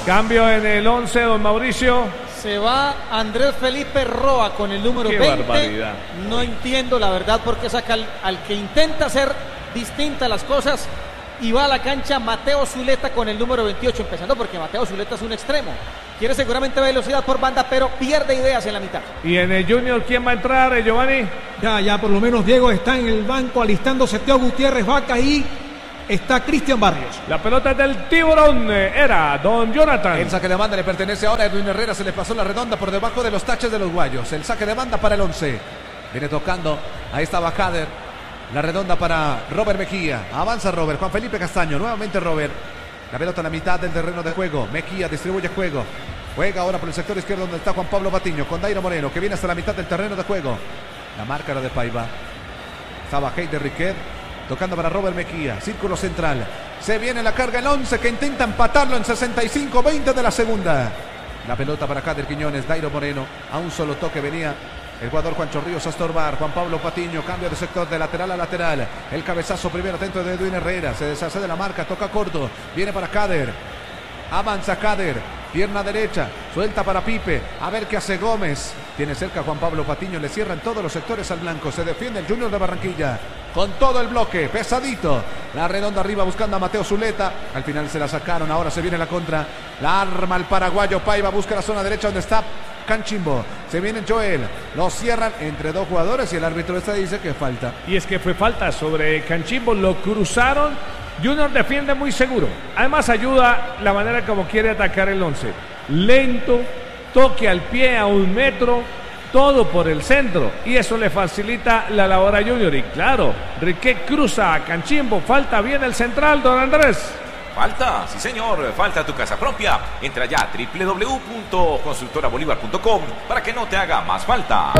Cambio en el 11, don Mauricio. Se va Andrés Felipe Roa con el número Qué 20. barbaridad. No entiendo la verdad por qué saca al que intenta hacer distintas las cosas y va a la cancha Mateo Zuleta con el número 28, empezando porque Mateo Zuleta es un extremo. Quiere seguramente velocidad por banda, pero pierde ideas en la mitad. Y en el Junior, ¿quién va a entrar, Giovanni? Ya por lo menos Diego está en el banco alistándose. Teo Gutiérrez Vaca y está Cristian Barrios. La pelota es del Tiburón, era don Jonathan. El saque de banda le pertenece ahora a Edwin Herrera, se le pasó la redonda por debajo de los taches de los guayos. El saque de banda para el 11. Viene tocando, ahí estaba Kader. La redonda para Robert Mejía. Avanza Robert, Juan Felipe Castaño, nuevamente Robert. La pelota en la mitad del terreno de juego. Mejía distribuye juego. Juega ahora por el sector izquierdo donde está Juan Pablo Patiño con Dairo Moreno, que viene hasta la mitad del terreno de juego. La marca era de Paiva. Estaba Heider Riquet tocando para Robert Mejía. Círculo central. Se viene la carga el 11 que intenta empatarlo en 65-20 de la segunda. La pelota para Kader Quiñones. Dairo Moreno. A un solo toque venía el jugador Juancho Ríos a estorbar. Juan Pablo Patiño, cambio de sector de lateral a lateral. El cabezazo primero atento de Edwin Herrera. Se deshace de la marca, toca corto. Viene para Kader. Avanza Kader. Pierna derecha. Suelta para Pipe. A ver qué hace Gómez. Tiene cerca Juan Pablo Patiño. Le cierran todos los sectores al blanco. Se defiende el Junior de Barranquilla. Con todo el bloque. Pesadito. La redonda arriba buscando a Mateo Zuleta. Al final se la sacaron. Ahora se viene la contra. La arma el paraguayo Paiva. Busca la zona derecha donde está Canchimbo. Se viene Joel. Lo cierran entre dos jugadores y el árbitro dice que falta. Y es que fue falta sobre Canchimbo. Lo cruzaron. Junior defiende muy seguro. Además ayuda la manera como quiere atacar el 11. Lento, toque al pie a 1 metro, todo por el centro. Y eso le facilita la labor a Junior. Y claro, Riquet cruza a Canchimbo. Falta bien el central, don Andrés. Falta, sí señor, falta tu casa propia. Entra ya a www.constructorabolívar.com para que no te haga más falta.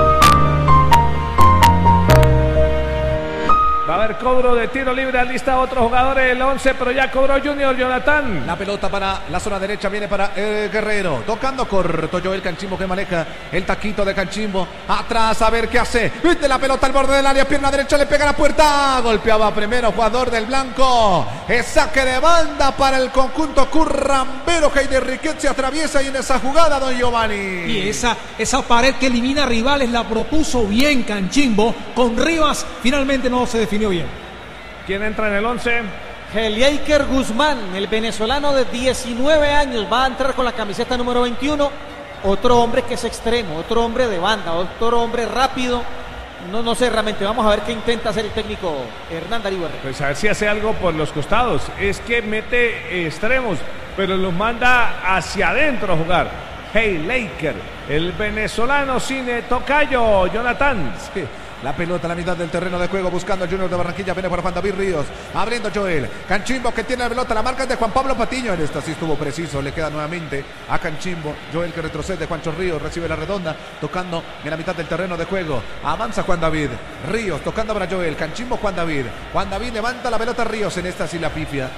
Va a haber cobro de tiro libre, lista otros jugadores del 11, pero ya cobró Junior, Jonathan. La pelota para la zona derecha viene para Guerrero. Tocando corto Joel Canchimbo que maneja el taquito de Canchimbo. Atrás a ver qué hace. Mete la pelota al borde del área, pierna derecha, le pega a la puerta. Golpeaba primero jugador del blanco. Es saque de banda para el conjunto currambero. Heider Riquet se atraviesa y en esa jugada, don Giovanni. Y esa pared que elimina rivales la propuso bien Canchimbo. Con Rivas finalmente no se definió bien. ¿Quién entra en el 11? Helieiker Guzmán, el venezolano de 19 años, va a entrar con la camiseta número 21. Otro hombre que es extremo, otro hombre de banda, otro hombre rápido. No sé realmente, vamos a ver qué intenta hacer el técnico Hernán Darío Herrera. Pues a ver si hace algo por los costados. Es que mete extremos, pero los manda hacia adentro a jugar. Helieiker, el venezolano sin tocayo, Jonathan. Sí. La pelota a la mitad del terreno de juego buscando al Junior de Barranquilla. Viene para Juan David Ríos. Abriendo Joel. Canchimbo que tiene la pelota. La marca es de Juan Pablo Patiño. En esta sí estuvo preciso. Le queda nuevamente a Canchimbo. Joel que retrocede. Juancho Ríos recibe la redonda. Tocando en la mitad del terreno de juego. Avanza Juan David. Ríos tocando para Joel. Canchimbo Juan David. Juan David levanta la pelota Ríos. En esta sí la pifia.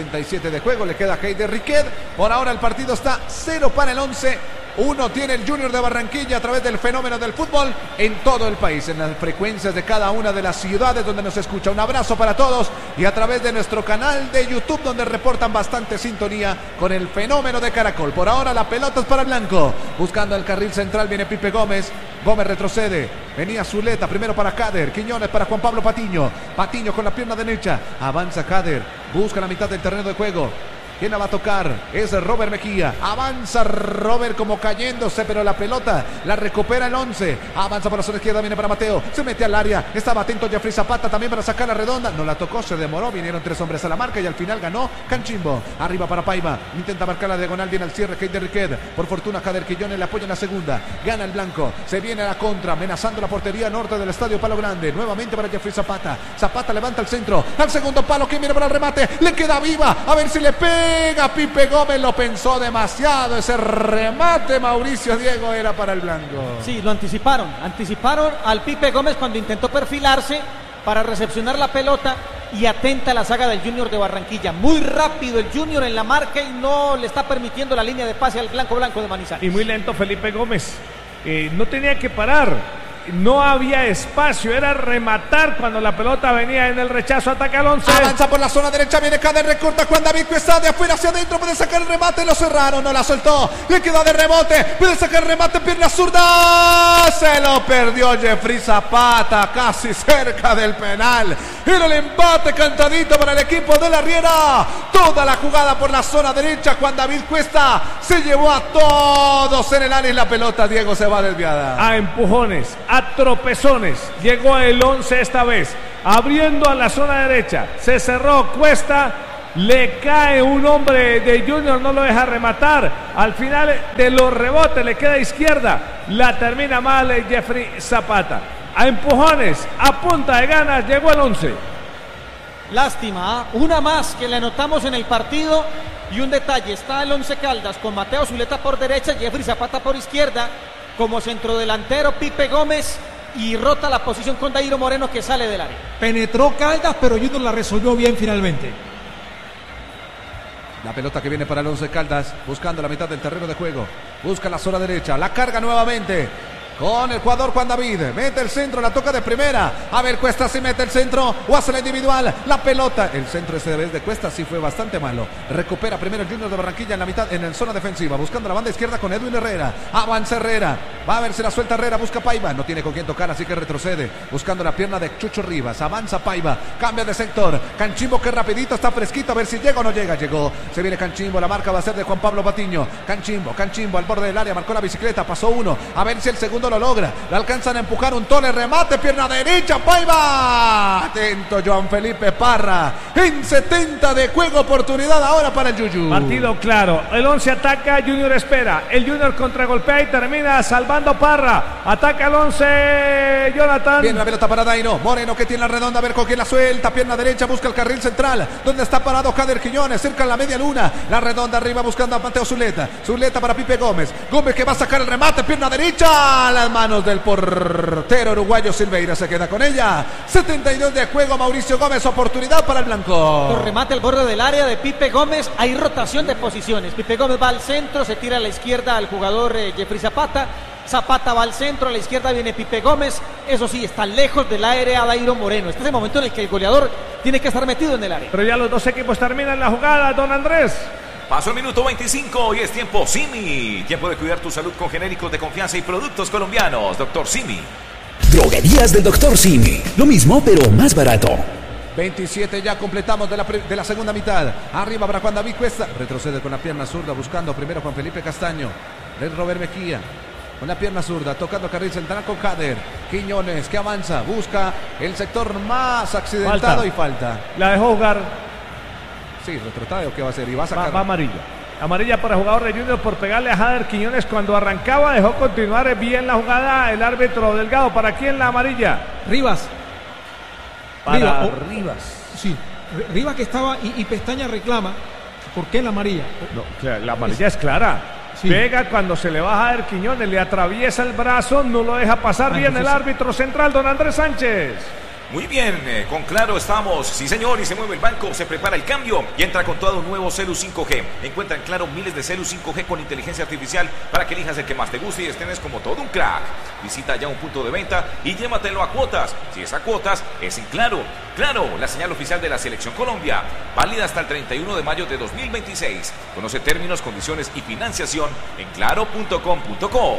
67 de juego. Le queda a Heider Riquet. Por ahora el partido está 0 para el 11. 1 tiene el Junior de Barranquilla a través del fenómeno del fútbol en todo el país, en las frecuencias de cada una de las ciudades donde nos escucha. Un abrazo para todos y a través de nuestro canal de YouTube donde reportan bastante sintonía con el fenómeno de Caracol. Por ahora la pelota es para Blanco. Buscando el carril central viene Pipe Gómez. Gómez retrocede. Venía Zuleta primero para Kader. Quiñones para Juan Pablo Patiño. Patiño con la pierna derecha. Avanza Kader. Busca la mitad del terreno de juego. ¿Quién la va a tocar? Es Robert Mejía. Avanza Robert como cayéndose, pero la pelota la recupera el 11. Avanza por la zona izquierda, viene para Mateo. Se mete al área. Estaba atento Jeffrey Zapata también para sacar la redonda. No la tocó, se demoró. Vinieron 3 hombres a la marca y al final ganó Canchimbo. Arriba para Paiva. Intenta marcar la diagonal. Viene al cierre Heider Riquet. Por fortuna Kader Quiñones le apoya en la segunda. Gana el blanco. Se viene a la contra. Amenazando la portería norte del estadio Palo Grande. Nuevamente para Jeffrey Zapata. Zapata levanta el centro. Al segundo palo. ¿Quién viene para el remate? Le queda viva. A ver si le pega. Pipe Gómez, lo pensó demasiado. Ese remate, Mauricio Diego, era para el blanco. Sí, lo anticiparon al Pipe Gómez cuando intentó perfilarse para recepcionar la pelota y atenta a la saga del Junior de Barranquilla. Muy rápido el Junior en la marca y no le está permitiendo la línea de pase al blanco de Manizales. Y muy lento Felipe Gómez. No tenía que parar. no había espacio, era rematar cuando la pelota venía en el rechazo, ataca al 11. Avanza por la zona derecha, viene Cader, recorta Juan David Cuesta, de afuera hacia adentro, puede sacar el remate, lo cerraron, no la soltó, le quedó de rebote, puede sacar el remate, pierna zurda, se lo perdió Jeffrey Zapata, casi cerca del penal. Era el empate cantadito para el equipo de la Riera. Toda la jugada por la zona derecha, Juan David Cuesta se llevó a todos en el área y la pelota, Diego, se va desviada. A empujones, a tropezones, llegó el 11 esta vez, abriendo a la zona derecha, se cerró Cuesta, le cae un hombre de Junior, no lo deja rematar, al final de los rebotes le queda izquierda, la termina mal Jeffrey Zapata. A empujones, a punta de ganas, llegó el 11. Lástima, una más que le anotamos en el partido. Y un detalle, está el 11 Caldas con Mateo Zuleta por derecha, Jeffrey Zapata por izquierda, como centrodelantero Pipe Gómez, y rota la posición con Dairo Moreno, que sale del área. Penetró Caldas, pero Junior la resolvió bien finalmente. La pelota que viene para el 11 Caldas, buscando la mitad del terreno de juego, busca la zona derecha, la carga nuevamente con el jugador Juan David, mete el centro, la toca de primera, a ver Cuesta si mete el centro o hace la individual, la pelota, el centro ese vez de Cuesta sí fue bastante malo, recupera primero el Junior de Barranquilla en la mitad, en la zona defensiva, buscando la banda izquierda con Edwin Herrera, avanza Herrera, va a ver si la suelta Herrera, busca Paiva, no tiene con quién tocar, así que retrocede, buscando la pierna de Chucho Rivas, avanza Paiva, cambia de sector, Canchimbo que rapidito, está fresquito, a ver si llega o no llega, llegó, se viene Canchimbo, la marca va a ser de Juan Pablo Patiño, Canchimbo al borde del área, marcó la bicicleta, pasó uno, a ver si el segundo lo logra, le alcanzan a empujar un tole, remate, pierna derecha, Paiva, atento Joan Felipe Parra, en 70 de juego, oportunidad ahora para el Yuyu. Partido claro, el 11 ataca, Junior espera, el Junior contragolpea y termina salvando Parra, ataca el 11, Jonathan. Viene la pelota para Dairo, Moreno que tiene la redonda, a ver con quién la suelta, pierna derecha, busca el carril central, donde está parado Jader Quiñones, cerca de la media luna, la redonda arriba buscando a Mateo Zuleta para Pipe Gómez que va a sacar el remate, pierna derecha, a las manos del portero uruguayo Silveira, se queda con ella, 72 de juego, Mauricio Gómez, oportunidad para el blanco. El remate al borde del área de Pipe Gómez, hay rotación de posiciones, Pipe Gómez va al centro, se tira a la izquierda al jugador Jeffrey Zapata, Zapata va al centro, a la izquierda viene Pipe Gómez, eso sí, está lejos del área Dairo Moreno, este es el momento en el que el goleador tiene que estar metido en el área. Pero ya los dos equipos terminan la jugada, don Andrés. Pasó el minuto 25 y es tiempo Simi. Tiempo de cuidar tu salud con genéricos de confianza y productos colombianos. Doctor Simi. Droguerías del Doctor Simi. Lo mismo, pero más barato. 27 ya completamos de la segunda mitad. Arriba para Juan David Cuesta. Retrocede con la pierna zurda, buscando primero Juan Felipe Castaño. El Robert Mejía. Con la pierna zurda, tocando carril central con Cader. Quiñones que avanza, busca el sector más accidentado y falta. La dejó jugar. Sí, retrotado, ¿qué va a hacer? Y va a sacar. Va amarilla. Amarilla para el jugador de Junior por pegarle a Jader Quiñones cuando arrancaba. Dejó continuar bien la jugada el árbitro Delgado. ¿Para quién la amarilla? Rivas. Para Rivas. Sí, Rivas que estaba y Pestaña reclama. ¿Por qué la amarilla? No, la amarilla es clara. Sí. Pega cuando se le va a Jader Quiñones, le atraviesa el brazo, no lo deja pasar bien el árbitro central, don Andrés Sánchez. Muy bien, con Claro estamos, sí señor, y se mueve el banco, se prepara el cambio y entra con todo un nuevo Celu 5G. Encuentra en Claro miles de Celu 5G con inteligencia artificial para que elijas el que más te guste y estés como todo un crack. Visita ya un punto de venta y llévatelo a cuotas. Si es a cuotas, es en Claro. Claro, la señal oficial de la Selección Colombia, válida hasta el 31 de mayo de 2026. Conoce términos, condiciones y financiación en claro.com.co.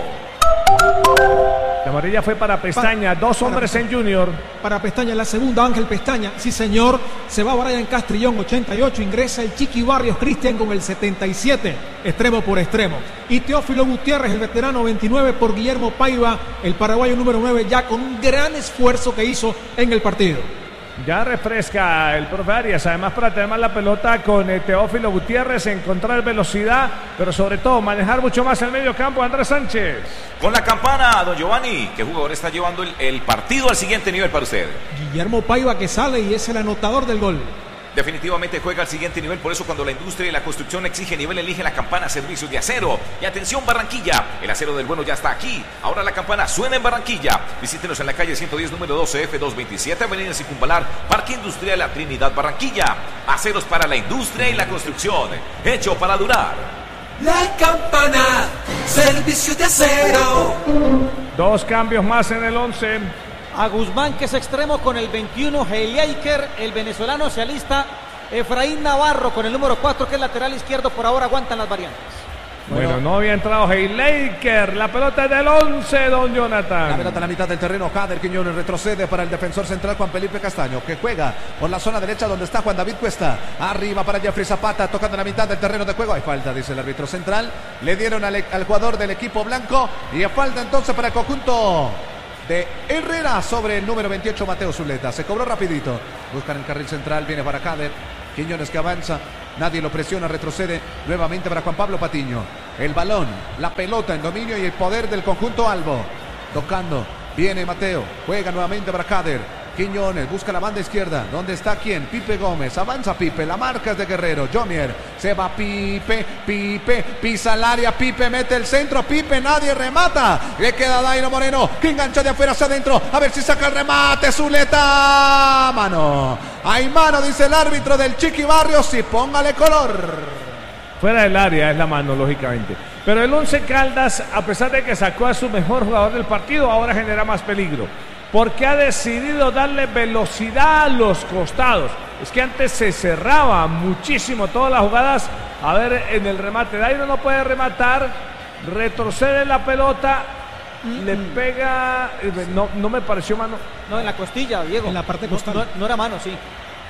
La amarilla fue para Pestaña, dos hombres en Junior. Para Pestaña, la segunda, Ángel Pestaña, sí señor, se va Brian Castrillón, 88, ingresa el Chiqui Barrios Cristian con el 77, extremo por extremo. Y Teófilo Gutiérrez, el veterano, 29 por Guillermo Paiva, el paraguayo número 9, ya con un gran esfuerzo que hizo en el partido. Ya refresca el profe Arias, además para tener más la pelota con Teófilo Gutiérrez, encontrar velocidad, pero sobre todo manejar mucho más el medio campo. Andrés Sánchez. Con la campana, don Giovanni, ¿qué jugador está llevando el partido al siguiente nivel para usted? Guillermo Paiva, que sale y es el anotador del gol. Definitivamente juega al siguiente nivel, por eso cuando la industria y la construcción exige nivel, elige la campana Servicios de Acero. Y atención Barranquilla, el acero del bueno ya está aquí. Ahora la campana suena en Barranquilla. Visítenos en la calle 110, número 12, F227, Avenida Circunvalar, Parque Industrial La Trinidad, Barranquilla. Aceros para la industria y la construcción, hecho para durar. La Campana, servicio de acero. 2 cambios más en el 11. A Guzmán, que es extremo, con el 21, Heileiker, el venezolano se alista. Efraín Navarro con el número 4, que es lateral izquierdo. Por ahora aguantan las variantes. Bueno, no había entrado Heileiker. La pelota es del 11, don Jonathan. La pelota en la mitad del terreno. Jader Quiñones retrocede para el defensor central Juan Felipe Castaño, que juega por la zona derecha donde está Juan David Cuesta. Arriba para Jeffrey Zapata, tocando en la mitad del terreno de juego. Hay falta, dice el árbitro central. Le dieron al jugador del equipo blanco. Y falta entonces para el conjunto de Herrera sobre el número 28, Mateo Zuleta. Se cobró rapidito. Buscan el carril central. Viene para Jader Quiñones, que avanza. Nadie lo presiona, retrocede nuevamente para Juan Pablo Patiño. El balón, la pelota en dominio y el poder del conjunto albo. Tocando, viene Mateo, juega nuevamente para Jader Quiñones, busca la banda izquierda. ¿Dónde está quién? Pipe Gómez, avanza Pipe, la marca es de Guerrero. Jomier, se va Pipe, pisa el área, Pipe mete el centro, Pipe, nadie remata. Le queda Dairo Moreno, que engancha de afuera hacia adentro, a ver si saca el remate. Zuleta, mano. Hay mano, dice el árbitro del Chiqui Barrios, y póngale color. Fuera del área es la mano, lógicamente. Pero el 11 Caldas, a pesar de que sacó a su mejor jugador del partido, ahora genera más peligro. Porque ha decidido darle velocidad a los costados. Es que antes se cerraba muchísimo todas las jugadas. A ver, en el remate, Dairo no puede rematar. Retrocede la pelota. Le pega. No me pareció mano. No, en la costilla, Diego. En la parte costal. No era mano, sí.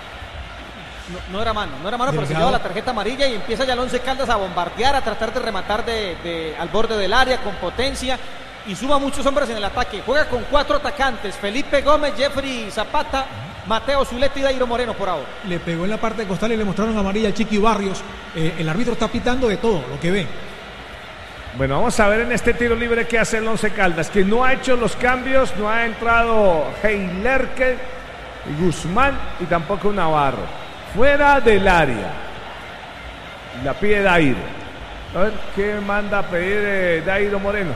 No era mano, pero se lleva la tarjeta amarilla y empieza ya el 11 Caldas a bombardear, a tratar de rematar al borde del área con potencia y suma muchos hombres en el ataque. Juega con 4 atacantes: Felipe Gómez, Jeffrey Zapata, Mateo Zuleta y Dairo Moreno por ahora. Le pegó en la parte costal y le mostraron amarilla al Chiqui Barrios. El árbitro está pitando de todo lo que ve. Bueno, vamos a ver en este tiro libre qué hace el 11 Caldas, que no ha hecho los cambios. No ha entrado Heilerke, Guzmán y tampoco Navarro. Fuera del área. La pide Dairo. A ver, ¿qué manda a pedir Dairo Moreno?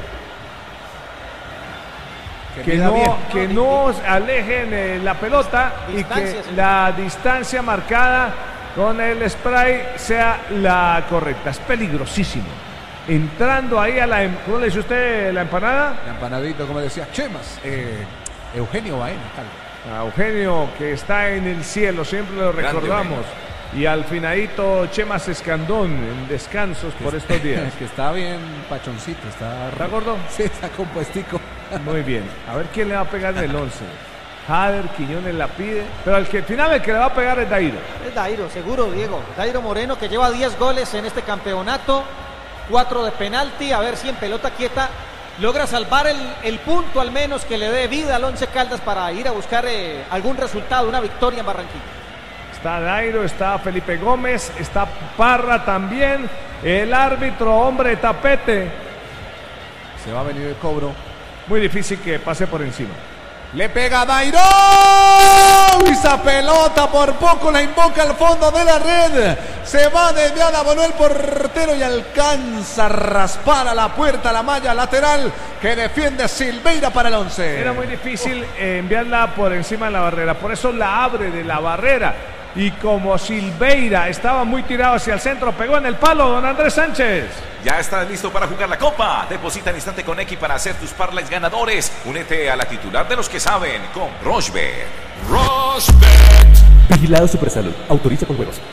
Que no alejen la pelota y que la distancia marcada con el spray sea la correcta. Es peligrosísimo. Entrando ahí a la... ¿Cómo le dice usted la empanada? La empanadito, como decía Chemas. Eugenio Baena, tal. A Eugenio, que está en el cielo, siempre lo recordamos. Y al finadito Chemas Escandón, en descansos por estos días. Que está bien pachoncito. ¿Está gordo? Sí, está compuestico. Muy bien. A ver quién le va a pegar en el 11. Jader Quiñones la pide, pero al final el que le va a pegar es Dairo. Es Dairo, seguro, Diego. Dairo Moreno, que lleva 10 goles en este campeonato, 4 de penalti. A ver si en pelota quieta logra salvar el punto al menos que le dé vida al 11 Caldas para ir a buscar algún resultado, una victoria en Barranquilla. Está Dairo, está Felipe Gómez, está Parra también. El árbitro, hombre, tapete. Se va a venir el cobro. Muy difícil que pase por encima. Le pega Dairo. Esa pelota por poco la invoca al fondo de la red. Se va desviada, voló el portero y alcanza a raspar a la puerta, la malla lateral que defiende Silveira para el 11. Era muy difícil enviarla por encima de la barrera. Por eso la abre de la barrera. Y como Silveira estaba muy tirado hacia el centro, pegó en el palo don Andrés Sánchez. Ya estás listo para jugar la Copa. Deposita en instante con X para hacer tus parlays ganadores. Únete a la titular de los que saben con Rochebet. Rochebet. Vigilado Supersalud. Autoriza con juegos.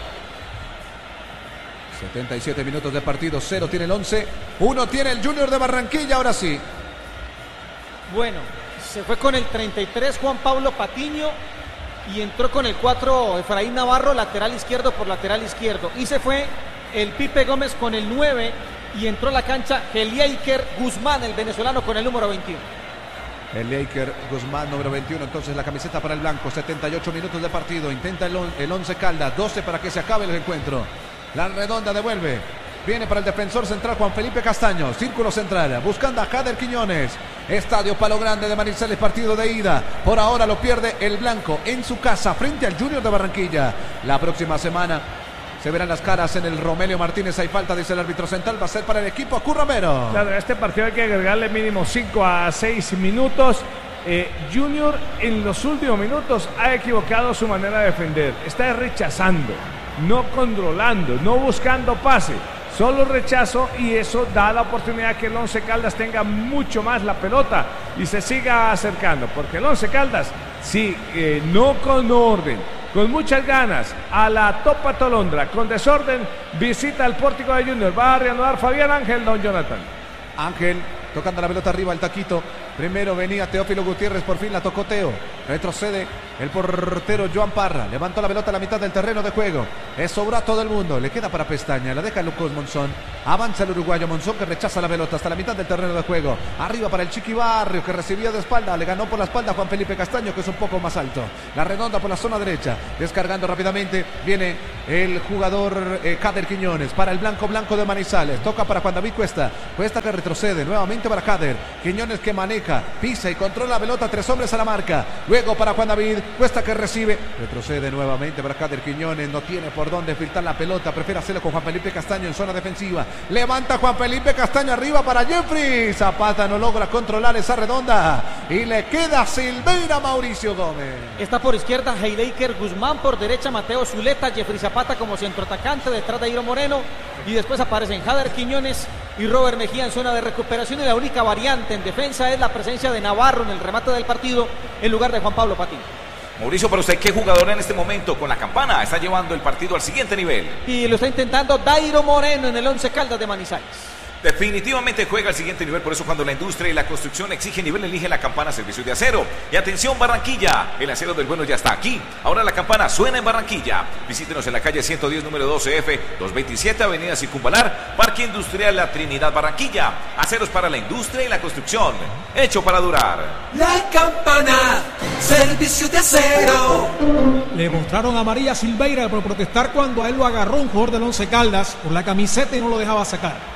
77 minutos de partido. 0 tiene el 11. 1 tiene el Junior de Barranquilla. Ahora sí. Bueno, se fue con el 33 Juan Pablo Patiño. Y entró con el 4 Efraín Navarro, lateral izquierdo por lateral izquierdo. Y se fue el Pipe Gómez con el 9 y entró a la cancha Heileiker Guzmán, el venezolano, con el número 21. Heileiker Guzmán, número 21, entonces la camiseta para el blanco. 78 minutos de partido, intenta el 11 Caldas, 12 para que se acabe el encuentro. La redonda devuelve. Viene para el defensor central Juan Felipe Castaño. Círculo central. Buscando a Jader Quiñones. Estadio Palo Grande de Manizales. Partido de ida. Por ahora lo pierde el blanco en su casa frente al Junior de Barranquilla. La próxima semana se verán las caras en el Romelio Martínez. Hay falta, dice el árbitro central. Va a ser para el equipo Curramero. Claro, a este partido hay que agregarle mínimo 5 a 6 minutos. Junior en los últimos minutos ha equivocado su manera de defender. Está rechazando, no controlando, no buscando pase, solo rechazo, y eso da la oportunidad que el Once Caldas tenga mucho más la pelota y se siga acercando, porque el Once Caldas, si no con orden, con muchas ganas, a la Topa Tolondra, con desorden, visita el pórtico de Junior. Va a reanudar Fabián Ángel, don Jonathan. Ángel tocando la pelota arriba, el taquito. Primero venía Teófilo Gutiérrez, por fin la tocó Teo. Retrocede el portero Joan Parra. Levantó la pelota a la mitad del terreno de juego. Sobra todo el mundo. Le queda para Pestaña. La deja Lucas Monzón. Avanza el uruguayo Monzón, que rechaza la pelota hasta la mitad del terreno de juego. Arriba para el Chiqui Barrio, que recibía de espalda. Le ganó por la espalda Juan Felipe Castaño, que es un poco más alto. La redonda por la zona derecha. Descargando rápidamente. Viene el jugador Cader Quiñones para el blanco de Manizales. Toca para Juan David Cuesta. Cuesta que retrocede. Nuevamente para Cader. Quiñones que maneja. Pisa y controla la pelota, 3 hombres a la marca. Luego para Juan David, Cuesta que recibe. Retrocede nuevamente para Cader Quiñones. No tiene por dónde filtrar la pelota. Prefiere hacerlo con Juan Felipe Castaño en zona defensiva. Levanta Juan Felipe Castaño arriba para Jeffrey. Zapata no logra controlar esa redonda. Y le queda Silveira Mauricio Gómez. Está por izquierda Heidecker Guzmán, por derecha Mateo Zuleta, Jeffrey Zapata como centroatacante detrás de Iro Moreno. Y después aparecen Jader Quiñones y Robert Mejía en zona de recuperación, y la única variante en defensa es la presencia de Navarro en el remate del partido en lugar de Juan Pablo Patiño. Mauricio, para usted, ¿qué jugador en este momento con la campana está llevando el partido al siguiente nivel? Y lo está intentando Dairo Moreno en el Once Caldas de Manizales. Definitivamente juega al siguiente nivel, por eso cuando la industria y la construcción exige nivel, elige la campana Servicios de Acero. Y atención Barranquilla, el acero del bueno ya está aquí. Ahora la campana suena en Barranquilla. Visítenos en la calle 110, número 12F, 227, Avenida Circunvalar, Parque Industrial La Trinidad, Barranquilla. Aceros para la industria y la construcción, hecho para durar. La campana, Servicios de Acero. Le mostraron a María Silveira por protestar cuando a él lo agarró un jugador del Once Caldas por la camiseta y no lo dejaba sacar.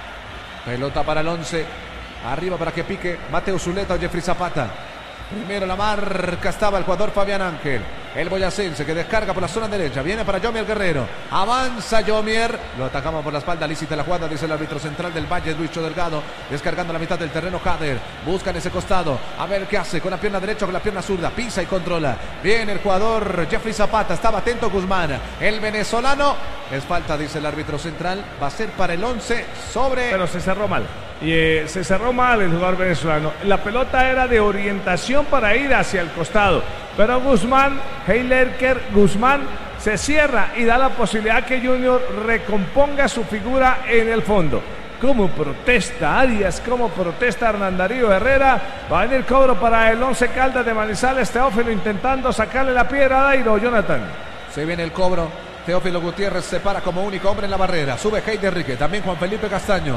Pelota para el 11. Arriba para que pique Mateo Zuleta o Jeffrey Zapata. Primero la marca estaba el jugador Fabián Ángel. El boyacense que descarga por la zona derecha. Viene para Yomier Guerrero. Avanza Yomier. Lo atacamos por la espalda. Lícita la jugada, dice el árbitro central del Valle, Lucho Delgado. Descargando la mitad del terreno Jader. Busca en ese costado. A ver qué hace con la pierna derecha o con la pierna zurda. Pisa y controla. Viene el jugador Jeffrey Zapata. Estaba atento Guzmán. El venezolano. Es falta, dice el árbitro central. Va a ser para el 11 sobre... Pero se cerró mal. Y se cerró mal el jugador venezolano. La pelota era de orientación para ir hacia el costado, pero Guzmán, Heidecker Guzmán, se cierra y da la posibilidad que Junior recomponga su figura en el fondo. Como protesta Arias, como protesta Hernán Darío Herrera. Va a venir cobro para el Once Caldas de Manizales. Teófilo intentando sacarle la piedra a Dairo, Jonathan. Se viene el cobro. Teófilo Gutiérrez se para como único hombre en la barrera. Sube Heider Rique, también Juan Felipe Castaño.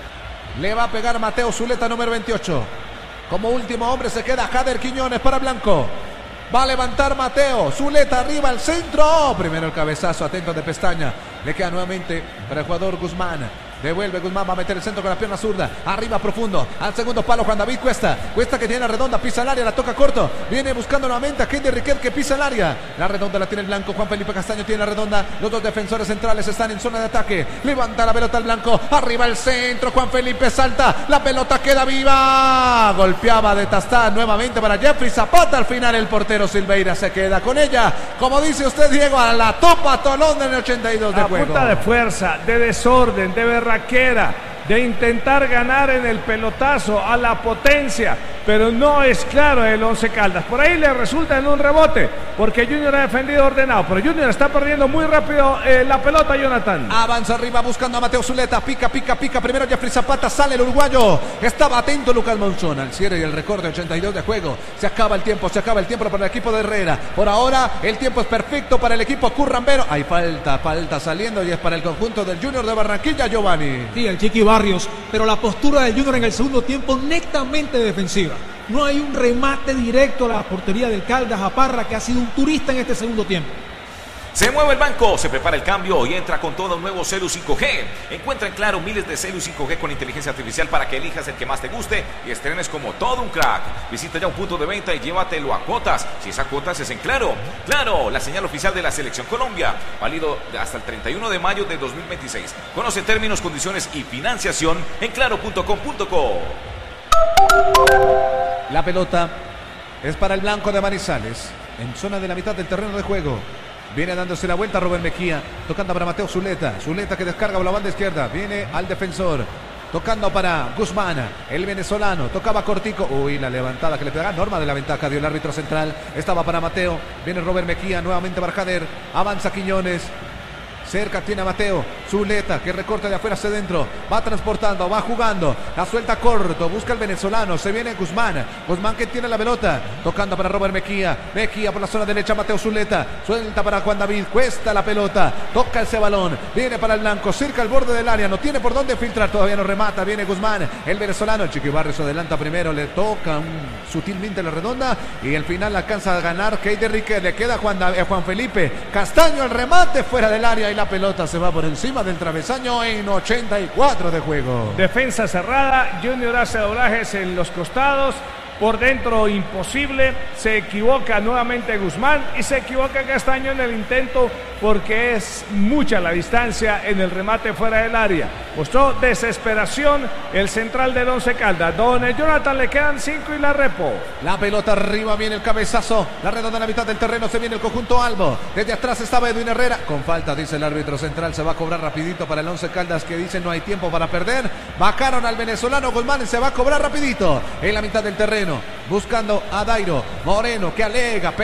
Le va a pegar Mateo Zuleta, número 28. Como último hombre se queda Jader Quiñones para Blanco. Va a levantar Mateo Zuleta arriba al centro. Primero el cabezazo, atento de Pestaña. Le queda nuevamente para el jugador Guzmán. Devuelve Guzmán, va a meter el centro con la pierna zurda. Arriba profundo, al segundo palo Juan David Cuesta. Cuesta que tiene la redonda, pisa el área, la toca corto. Viene buscando nuevamente a Heider Riquet, que pisa el área. La redonda la tiene el blanco, Juan Felipe Castaño tiene la redonda. Los dos defensores centrales están en zona de ataque. Levanta la pelota al blanco, arriba el centro, Juan Felipe salta. La pelota queda viva. Golpeaba de Tastá nuevamente para Jeffrey Zapata. Al final el portero Silveira se queda con ella. Como dice usted, Diego, a la Topa Tolondra en el 82 de juego. A punta de fuerza, de desorden, de berraquera, de intentar ganar en el pelotazo, a la potencia, pero no es claro el Once Caldas. Por ahí le resulta en un rebote, porque Junior ha defendido ordenado, pero Junior está perdiendo muy rápido la pelota, Jonathan. Avanza arriba buscando a Mateo Zuleta, pica, primero Jeffrey Zapata, sale el uruguayo. Estaba atento Lucas Monzón al cierre y el recorte, 82 de juego. Se acaba el tiempo para el equipo de Herrera. Por ahora el tiempo es perfecto para el equipo currambero. Hay falta saliendo y es para el conjunto del Junior de Barranquilla, Giovanni. Sí, el Chiqui Barrios, pero la postura del Junior en el segundo tiempo netamente defensiva. No hay un remate directo a la portería del Caldas a Parra, que ha sido un turista en este segundo tiempo. Se mueve el banco, se prepara el cambio y entra con todo un nuevo Celu 5G. Encuentra en Claro miles de Celu 5G con inteligencia artificial para que elijas el que más te guste y estrenes como todo un crack. Visita ya un punto de venta y llévatelo a cuotas. Si esa cuotas es en Claro. Claro, la señal oficial de la Selección Colombia. Válido hasta el 31 de mayo de 2026. Conoce términos, condiciones y financiación en claro.com.co. La pelota es para el blanco de Manizales. En zona de la mitad del terreno de juego. Viene dándose la vuelta Robert Mejía. Tocando para Mateo Zuleta. Zuleta que descarga por la banda izquierda. Viene al defensor. Tocando para Guzmán, el venezolano, tocaba cortico. Uy, la levantada que le pega. Norma de la ventaja dio el árbitro central. Estaba para Mateo. Viene Robert Mejía, nuevamente para Jader. Avanza Quiñones. Cerca tiene a Mateo Zuleta que recorta de afuera hacia adentro. Va transportando, va jugando. La suelta corto, busca el venezolano. Se viene Guzmán. Guzmán que tiene la pelota. Tocando para Robert Mejía. Mejía por la zona derecha, Mateo Zuleta. Suelta para Juan David. Cuesta la pelota. Toca ese balón. Viene para el blanco. Cerca el borde del área. No tiene por dónde filtrar. Todavía no remata. Viene Guzmán. El venezolano. El Chiqui Barrios adelanta primero. Le toca sutilmente la redonda. Y al final alcanza a ganar Keider Riquet. Le queda Juan Felipe Castaño. El remate fuera del área. La pelota se va por encima del travesaño en 84 de juego. Defensa cerrada, Junior hace doblajes en los costados, por dentro imposible, se equivoca nuevamente Guzmán y se equivoca Castaño en el intento porque es mucha la distancia en el remate fuera del área. Mostró desesperación el central del Once Caldas. Don Jonathan, le quedan 5 y la repo. La pelota arriba, viene el cabezazo, la redonda en la mitad del terreno, se viene el conjunto Albo. Desde atrás estaba Edwin Herrera, con falta dice el árbitro central, se va a cobrar rapidito para el Once Caldas que dice no hay tiempo para perder. Bajaron al venezolano Guzmán y se va a cobrar rapidito en la mitad del terreno, buscando a Dairo Moreno que alega.